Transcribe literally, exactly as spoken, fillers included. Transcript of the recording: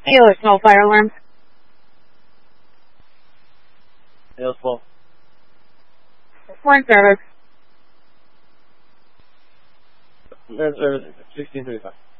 Taylor, small fire alarms. Taylor, twelve. Foreign service. Service, sixteen thirty-five.